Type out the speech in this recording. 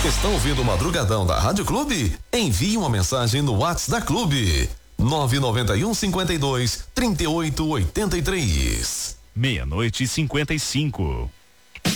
Estão ouvindo o Madrugadão da Rádio Clube? Envie uma mensagem no WhatsApp da Clube. 991 52 38 83. 00:55.